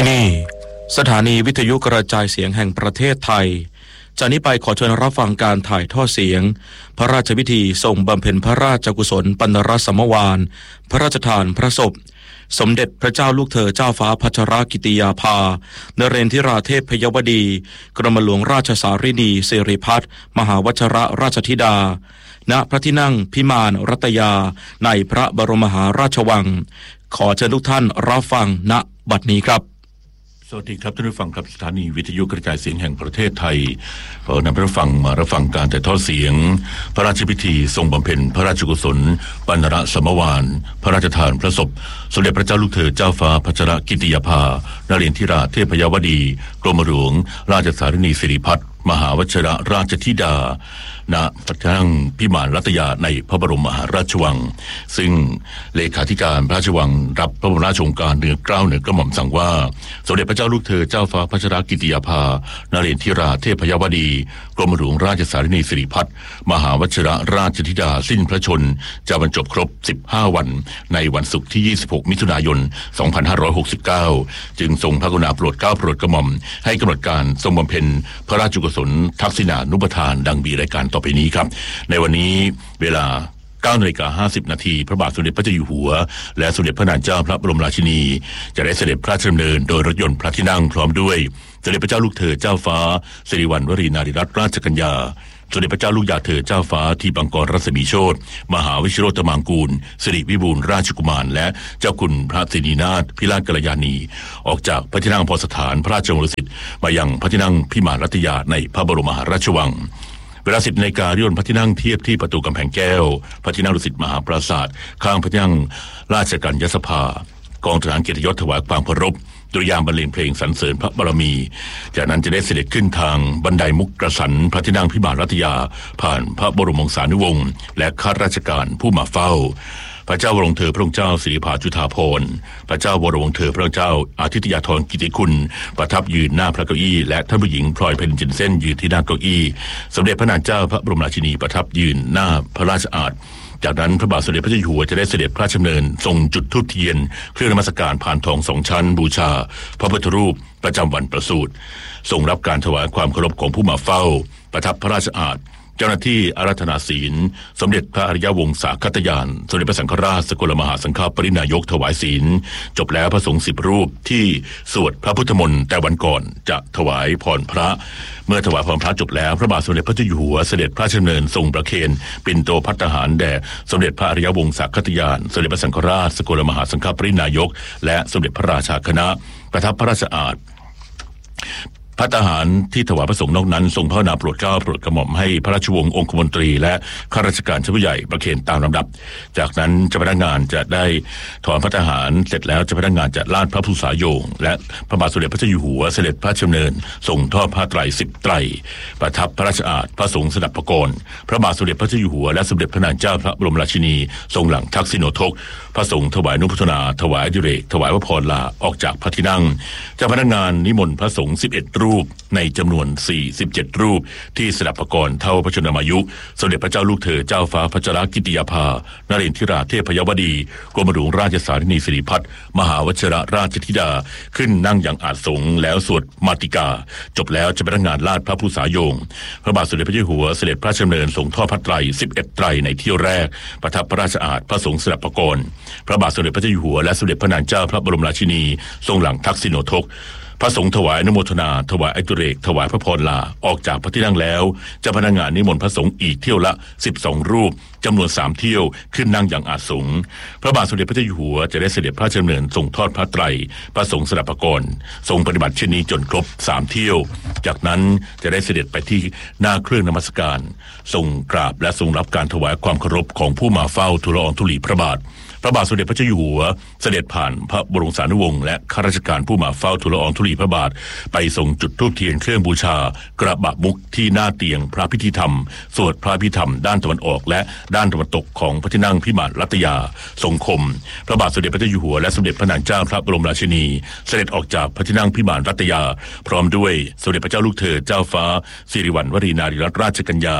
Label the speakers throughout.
Speaker 1: ที่นี่สถานีวิทยุกระจายเสียงแห่งประเทศไทยจากนี้ไปขอเชิญรับฟังการถ่ายทอดเสียงพระราชพิธีทรงบำเพ็ญพระราชกุศลปัณรสมวานพระราชทานพระศพสมเด็จพระเจ้าลูกเธอเจ้าฟ้าพัชรกิติยาภานเรนทิราเทพพยวดีกรมหลวงราชสารินีสิริพัฒน์มหาวชรราชธิดาณพระที่นั่งพิมานรัตยาในพระบรมมหาราชวังขอเชิญทุกท่านรับฟังณบัดนี้ครับ
Speaker 2: สวัสดีครับท่านผู้ฟังครับสถานีวิทยุกระจายเสียงแห่งประเทศไทยขอนำรับฟังมารับฟังการถ่ายทอดเสียงพระราชพิธีทรงบำเพ็ญพระราชกุศลปัณรสมวานพระราชทานพระศพสมเด็จพระเจ้าลูกเธอเจ้าฟ้าพัชรกิติยาภานเรนทิราเทพยวดีกรมหลวงราชสารินีสิริพัฒน์มหาวชรราชธิดาณพระที่นั่งพิมานรัตยาในพระบรมมหาราชวังซึ่งเลขาธิการพระราชวังรับพระบรมราชโองการเหนือเกล้าเหนือกระหม่อมสั่งว่าสมเด็จพระเจ้าลูกเธอเจ้าฟ้าพัชรกิติยาภานเรนทิราเทพยวดีกรมหลวงราชสารินีสิริพัฒน์มหาวชรราชธิดาสิ้นพระชนจะบรรจบครบ15วันในวันศุกร์ที่26มิถุนายน2569จึงทรงพระกรุณาโปรดเกล้าโปรดกระหม่อมให้กำหนดการทรงบำเพ็ญพระราชกุศลทักษิณานุปทานดังมีรายการต่อไปนี้ครับในวันนี้เวลา9:50 น.พระบาทสมเด็จพระเจ้าอยู่หัวและสมเด็จพระนางเจ้าพระบรมราชินีจะได้เสด็จพระราชดำเนินโดยรถยนต์พระที่นั่งพร้อมด้วยสมเด็จพระเจ้าลูกเธอเจ้าฟ้าสิริวัณวรีนารีรัตนราชกัญญาสมเด็จพระเจ้าลูกยาเธอเจ้าฟ้าทีปังกรรัศมีโชติมหาวิชิโรตมังกูลสิริวิบูลย์ราชกุมารและเจ้าคุณพระสินีนาถพิราชกัลยาณีออกจากพระที่นั่งพรสถานพระราชวังดุสิตมายังพระที่นั่งพิมานรัตยาในพระบรมมหาราชวังเวลา 10 นาฬิกาย่นพระที่นั่งเทียบที่ประตูกำแพงแก้วพระที่นั่งดุสิตมหาปราสาทข้างพระที่นั่งราชกัญญสภากองทหารเกียรติยศถวายความเคารพดุริยางค์บรรเลงเพลงสรรเสริญพระบารมีจากนั้นจะได้เสด็จขึ้นทางบันไดมุกกระสันพระที่นั่งพิมานรัตยาผ่านพระบรมวงศานุวงศ์และข้าราชการผู้มาเฝ้าพระเจ้าวรวงเธอพระองค์เจ้าสิริภาจุฑาภรณ์พระเจ้าวรวงเธอพระองค์เจ้าอาทิตยาธรกิติคุณประทับยืนหน้าพระเก้าอี้และท่านผู้หญิงพลอยเพ็ญจินเส้นยืนที่หน้าเก้าอี้สมเด็จพระนางเจ้าพระบรมราชินีประทับยืนหน้าพระราชอาณจากนั้นพระบาทสมเด็จพระเจ้าอยู่หัวจะได้เสด็จพระราชดำเนินทรงจุดธูปเทียนเครื่องนมัสการผ่านทอง2 ชั้นบูชาพระพุทธรูปประจำวันประสูติทรงรับการถวายความเคารพของผู้มาเฝ้าประทับพระราชอาณเจ้าหน้าที่อาราธนาศีลสมเด็จพระอริยวงศาคตยานสมเด็จพระสังฆราชสกลมหาสังฆปรินายกถวายศีลจบแล้วพระสงฆ์10 รูปที่สวดพระพุทธมนต์แต่วันก่อนจะถวายพรพระเมื่อถวายพรพระจบแล้วพระบาทสมเด็จพระเจ้าอยู่หัวเสด็จพระราชดำเนินทรงประเคนปิ่นโตภัตตาหารแด่สมเด็จพระอริยวงศาคตยานสมเด็จพระสังฆราชสกลมหาสังฆปรินายกและสมเด็จพระราชาคณะประทับพระราชอาณพระทหารที่ถวายพระสงฆ์นอกนั้นทรงพระกรุณาโปรดเกล้าโปรดกระหม่อมให้พระราชวงศ์องคมนตรีและข้าราชการชั้นผู้ใหญ่ประเคนตามลำดับจากนั้นเจ้าพนักงานจะได้ถอนพระทหารเสร็จแล้วเจ้าพนักงานจะลาดพระภูษาโยงและพระบาทสมเด็จพระเจ้าอยู่หัวเสด็จพระราชดำเนินทรงทอดผ้าไตร10 ไตรประทับพระราชอาณพระสงฆ์สดับประกรณ์พระบาทสมเด็จพระเจ้าอยู่หัวและสมเด็จพระนางเจ้าพระบรมราชินีทรงหลังทักษิโณทกพระสงฆ์ถวายนุโมทนาถวายอดิเรกถวายพระพรลาออกจากพระที่นั่งเจ้าพนักงานนิมนต์พระสงฆ์11 รูปในจำนวน47 รูปที่สดับประกรณ์เท่าพระชนมายุสมเด็จพระเจ้าลูกเธอเจ้าฟ้าพัชรกิติยาภานเรนทิราเทพยวดีกรมหลวงราชสารินีสิริพัฒน์มหาวชรราชธิดาขึ้นนั่งอย่างอาสงแล้วสวดมาติกาจบแล้วจะพนักงานลาดพระภูษาโยงพระบาทสมเด็จพระเจ้าอยู่หัวเสด็จพระราชดำเนินทรงทอดพระไตร11 ไตรในเที่ยวแรกประทับพระราชอาณพระสงฆ์สดับประกรณ์พระบาทสมเด็จพระเจ้าอยู่หัวและสมเด็จพระนางเจ้าพระบรมราชินีทรงหลังทักษิโณทกพระสงฆ์ถวายอนุโมทนาถวายอดิเรกถวายพระพรลาออกจากพระที่นั่งแล้วเจ้าพนักงานนิมนต์พระสงฆ์อีกเที่ยวละ12 รูปจำนวน3 เที่ยวขึ้นนั่งอย่างอาสงพระบาทสมเด็จพระเจ้าอยู่หัวจะได้เสด็จพระราชดำเนินทรงทอดพระไตรพระสงฆ์สดับประกรณ์ทรงปฏิบัติเช่นนี้จนครบ3 เที่ยวจากนั้นจะได้เสด็จไปที่หน้าเครื่องนมัสการทรงกราบและทรงรับการถวายความเคารพของผู้มาเฝ้าทูลละอองธุลีพระบาทพระบาทสมเด็จพระเจ้าอยู่หัวเสด็จผ่านพระบรมสานุวงศ์และข้าราชการผู้มาเฝ้าทูลละอองธุลีพระบาทไปส่งจุดธูปเทียนเครื่องบูชากระบะมุกที่หน้าเตียงพระพิธีธรรมสวดพระพิธรรมด้านตะวันออกและด้านตะวันตกของพระที่นั่งพิมานรัตยาทรงคมพระบาทสมเด็จพระเจ้าอยู่หัวและสมเด็จพระนางเจ้าพระบรมราชินีเสด็จออกจากพระที่นั่งพิมานรัตยาพร้อมด้วยสมเด็จพระเจ้าลูกเธอเจ้าฟ้าสิริวัณวรีนารีรัตนราชกัญญา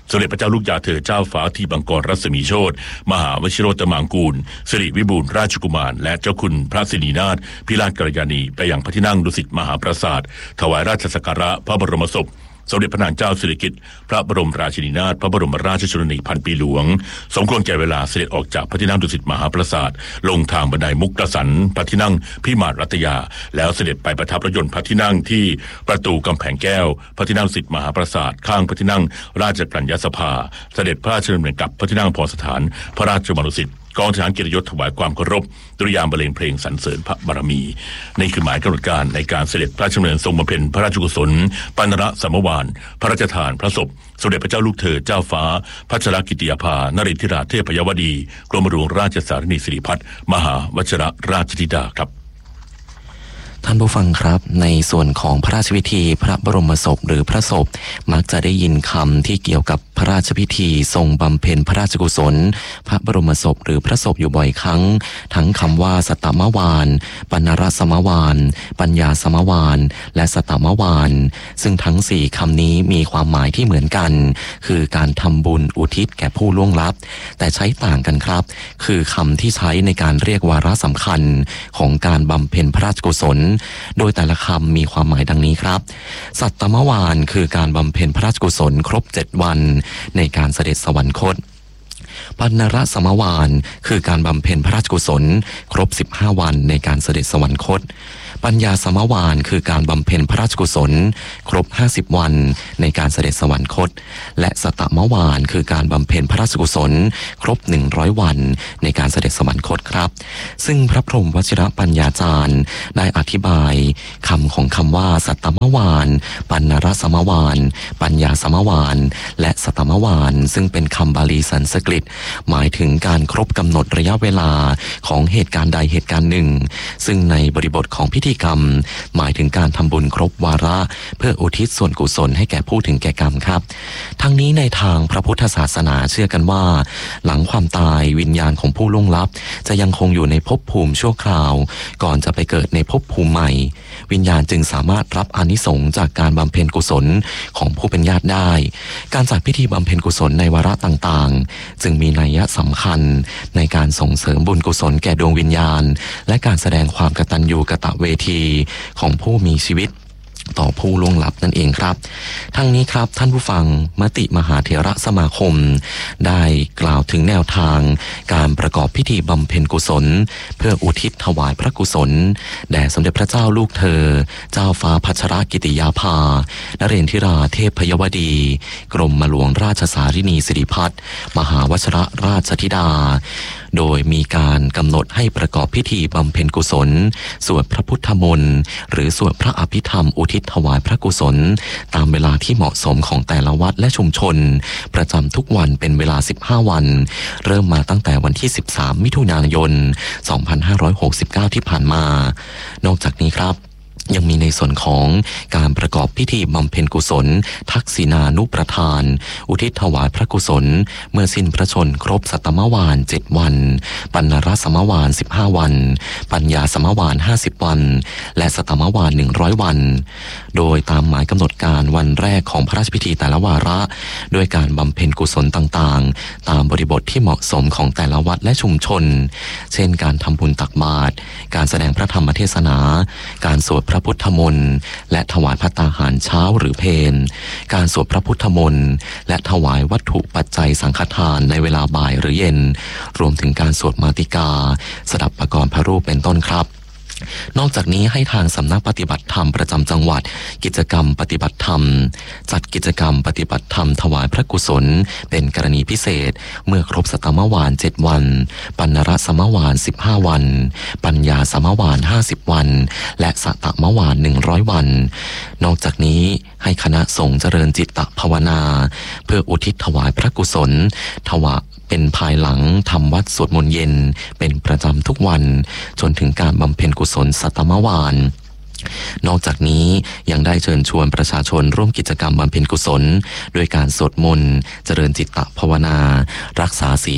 Speaker 2: สมเด็จพระเจ้าลูกยาเธอเจ้าฟ้าทีบังกรรัศมีโชติมหาวชิโรตมังกูลสิริวิบูลย์ราชกุมารและเจ้าคุณพระสิรินาถพิราชกัลยาณีไปยังพระที่นั่งดุสิตมหาปราสาทถวายราชสักการะพระบรมศพสมเด็จพระนางเจ้าสิริกิติ์พระบรมราชินีนาถพระบรมราชชนนีพันปีหลวงสมควรแก่เวลาเสด็จออกจากพระที่นั่งดุสิตมหาปราสาทลงทางบันไดมุกตสันพระที่นั่งพิมานรัตยาแล้วเสด็จไปประทับรถยนต์พระที่นั่งที่ประตูกำแพงแก้วพระที่นั่งดุสิตมหาปราสาทข้างพระที่นั่งราชกัญญาสภาเสด็จพระราชดำเนินกลับพระที่นั่งพรสถานพระราชวังดุสิตกองทหารเกียรติยศถวายความเคารพดุริยางค์บรรเลงเพลงสรรเสริญพระบารมีนี่คือหมายกำหนดการในการเสด็จพระราชดำเนินทรงบำเพ็ญพระราชกุศลปัณณรสมวานพระราชทานพระศพสมเด็จพระเจ้าลูกเธอเจ้าฟ้าพัชรกิติยาภานรินทิราเทพยวดีกรมหลวงราชสารินีสิริพัฒน์มหาวชิรราชธิดาครับ
Speaker 3: ท่านผู้ฟังครับในส่วนของพระราชพิธีพระบรมศพหรือพระศพมักจะได้ยินคำที่เกี่ยวกับพระราชพิธีทรงบำเพ็ญพระราชกุศลพระบรมศพหรือพระศพอยู่บ่อยครั้งทั้งคำว่าสัตตมวานปัณณรสมวานปัญญาสมวานและสัตตมวานซึ่งทั้ง4คำนี้มีความหมายที่เหมือนกันคือการทำบุญอุทิศแก่ผู้ล่วงลับแต่ใช้ต่างกันครับคือคำที่ใช้ในการเรียกวาระสำคัญของการบำเพ็ญพระราชกุศลโดยแต่ละคำมีความหมายดังนี้ครับสัตตมวานคือการบำเพ็ญพระราชกุศลครบ7วันในการเสด็จสวรรคตปัณณรสมวานคือการบำเพ็ญพระราชกุศลครบ15วันในการเสด็จสวรรคตปัญญาสมวานคือการบำเพ็ญพระราชกุศลครบ50วันในการเสด็จสวรรคตและสัตตมวานคือการบำเพ็ญพระราชกุศลครบ100วันในการเสด็จสวรรคตครับซึ่งพระพรหมวชิรปัญญาจารย์ได้อธิบายคำของคำว่าสัตตมวานปัณณรสมวานปัญญาสมวานและสัตตมวานซึ่งเป็นคำบาลีสันสกฤตหมายถึงการครบกำหนดระยะเวลาของเหตุการณ์ใดเหตุการณ์หนึ่งซึ่งในบริบทของพิธีกรรมหมายถึงการทำบุญครบวาระเพื่ออุทิศส่วนกุศลให้แก่ผู้ถึงแก่กรรมครับทั้งนี้ในทางพระพุทธศาสนาเชื่อกันว่าหลังความตายวิญญาณของผู้ล่วงลับจะยังคงอยู่ในภพภูมิชั่วคราวก่อนจะไปเกิดในภพภูมิใหม่วิญญาณจึงสามารถรับอานิสงส์จากการบำเพ็ญกุศลของผู้เป็นญาติได้การจัดพิธีบำเพ็ญกุศลในวาระต่างๆจึงมีนัยสำคัญในการส่งเสริมบุญกุศลแก่ดวงวิญญาณและการแสดงความกตัญญูกตเวทีของผู้มีชีวิตต่อผู้ล่วงลับนั่นเองครับทั้งนี้ครับท่านผู้ฟังมติมหาเถรสมาคมได้กล่าวถึงแนวทางการประกอบพิธีบำเพ็ญกุศลเพื่ออุทิศถวายพระกุศลแด่สมเด็จพระเจ้าลูกเธอเจ้าฟ้าพัชรกิติยาภานเรนทิราเทพยวดีกรมหลวงราชสารินีสิริพัฒน์มหาวชิรราชธิดาโดยมีการกำหนดให้ประกอบพิธีบำเพ็ญกุศลสวดพระพุทธมนต์หรือสวดพระอภิธรรมอุทิศถวายพระกุศลตามเวลาที่เหมาะสมของแต่ละวัดและชุมชนประจำทุกวันเป็นเวลา15วันเริ่มมาตั้งแต่วันที่13มิถุนายน2569ที่ผ่านมานอกจากนี้ครับยังมีในส่วนของการประกอบพิธีบำเพ็ญกุศลทักษิณานุประทานอุทิศถวายพระกุศลเมื่อสิ้นพระชนครบสัตตมวาน7วันปัณณรสมวาน15วันปัญญาสมวาน50วันและสัตตมวาน100วันโดยตามหมายกำหนดการวันแรกของพระราชพิธีแต่ละวาระด้วยการบำเพ็ญกุศลต่างๆตามบริบทที่เหมาะสมของแต่ละวัดและชุมชนเช่นการทำบุญตักบาตรการแสดงพระธรรมเทศนาการสวดพระพุทธมนต์และถวายภัตตาหารเช้าหรือเพลการสวดพระพุทธมนต์และถวายวัตถุปัจจัยสังฆทานในเวลาบ่ายหรือเย็นรวมถึงการสวดมาติกาสดับประกรณ์พระรูปเป็นต้นครับนอกจากนี้ให้ทางสำนักปฏิบัติธรรมประจำจังหวัดกิจกรรมปฏิบัติธรรมจัดกิจกรรมปฏิบัติธรรมถวายพระกุศลเป็นกรณีพิเศษเมื่อครบสัตตมวาน7วันปัณณรสมวาน15วันปัญญาสมวาน50วันและสัตตมวาน100วันนอกจากนี้ให้คณะสงฆ์เจริญจิตตภาวนาเพื่ออุทิศถวายพระกุศลถวายเป็นภายหลังทำวัดสวดมนต์เย็นเป็นประจำทุกวันจนถึงการบำเพ็ญกุศลสัตตมวานนอกจากนี้ยังได้เชิญชวนประชาชนร่วมกิจกรรมบำเพ็ญกุศลด้วยการสวดมนต์เจริญจิตตภาวนารักษาศีล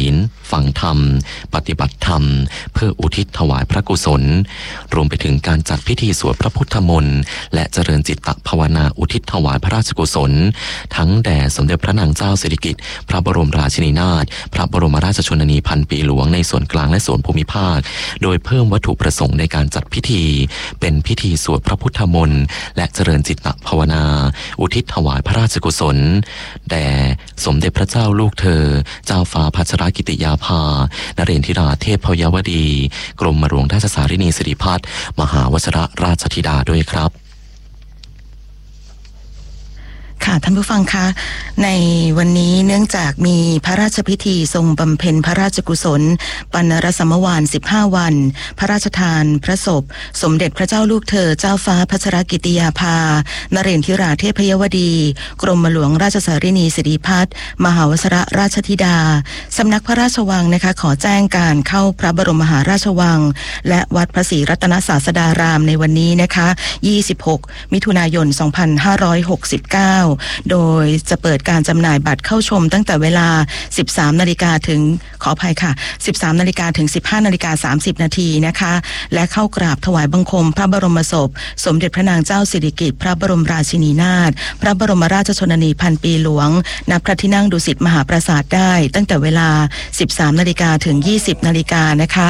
Speaker 3: ฟังธรรมปฏิบัติธรรมเพื่ออุทิศถวายพระกุศลรวมไปถึงการจัดพิธีสวดพระพุทธมนต์และเจริญจิตภาวนาอุทิศถวายพระราชกุศลทั้งแด่สมเด็จพระนางเจ้าสิริกิติ์พระบรมราชินีนาถพระบรมราชชนนีพันปีหลวงในส่วนกลางและส่วนภูมิภาคโดยเพิ่มวัตถุประสงค์ในการจัดพิธีเป็นพิธีสวดพระพุทธมนต์และเจริญจิตภาวนาอุทิศถวายพระราชกุศลแด่สมเด็จพระเจ้าลูกเธอเจ้าฟ้าพัชรกิติยาภานเรนทิราเทพยวดีกรมหลวงราชสารินีสิริพัฒน์มหาวชิรราชธิดาด้วยครับ
Speaker 4: ค่ะท่านผู้ฟังคะในวันนี้เนื่องจากมีพระราชพิธีทรงบำเพ็ญพระราชกุศลปัณรสมวาล15 วันพระราชทานพระศพสมเด็จพระเจ้าลูกเธอเจ้าฟ้าพัชรกิติยาภานเรนทิราเทพยวดีกรมหลวงราชสารินีสิริพัฒน์มหาวชิรราชธิดาสำนักพระราชวังนะคะขอแจ้งการเข้าพระบรมมหาราชวังและวัดพระศรีรัตนศาสดารามในวันนี้นะคะ26 มิถุนายน 2569โดยจะเปิดการจำหน่ายบัตรเข้าชมตั้งแต่เวลา 13 นาฬิกาถึงขออภัยค่ะ 13 นาฬิกาถึง 15 นาฬิกา 30 นาทีนะคะและเข้ากราบถวายบังคมพระบรมศพสมเด็จพระนางเจ้าสิริกิติ์พระบรมราชินีนาถพระบรมราชชนนีพันปีหลวงณพระที่นั่งดุสิตมหาปราสาทได้ตั้งแต่เวลา 13 นาฬิกาถึง 20 นาฬิกานะคะ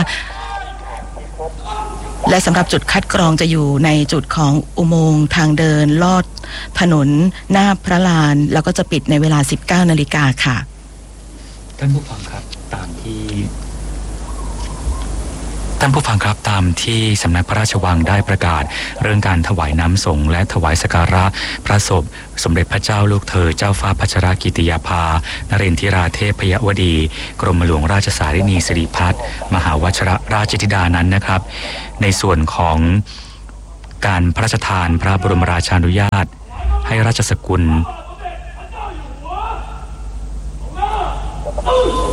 Speaker 4: และสำหรับจุดคัดกรองจะอยู่ในจุดของอุโมงค์ทางเดินลอดถนนหน้าพระลานแล้วก็จะปิดในเวลา 19 นาฬิกาค่ะ
Speaker 5: ท่านผู้ฟังครับตามที่สำนักพระราชวังได้ประกาศเรื่องการถวายน้ำสงฆ์และถวายสักการะพระศพสมเด็จพระเจ้าลูกเธอเจ้าฟ้าพัชรกิติยาภานเรนทิราเทพยวดีกรมหลวงราชสารินีสิริพัฒน์มหาวชิรราชธิดานั้นนะครับในส่วนของการพระราชทานพระบรมราชานุญาตให้ราชสกุล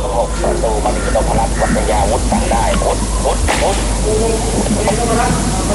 Speaker 5: ประตูมณีนพรัตน์วัฒยาวุฒิสั่งได้